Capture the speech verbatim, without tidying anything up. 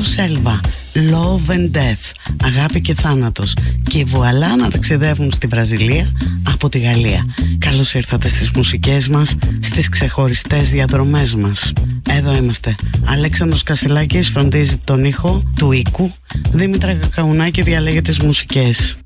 Σέλβα, Love and Death, αγάπη και θάνατος. Και η Βουαλά να ταξιδεύουν στη Βραζιλία από τη Γαλλία. Καλώς ήρθατε στις μουσικές μας, στις ξεχωριστές διαδρομές μας. Εδώ είμαστε. Αλέξανδρος Κασελάκης φροντίζει τον ήχο του οίκου. Δήμητρα Κακαουνάκη διαλέγει τις μουσικές.